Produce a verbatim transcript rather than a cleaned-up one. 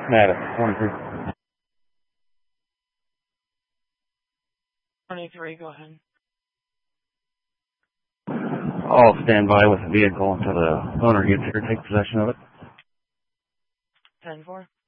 Matt, twenty-three. twenty-three, go ahead. I'll stand by with the vehicle until the owner gets here, take possession of it. ten four.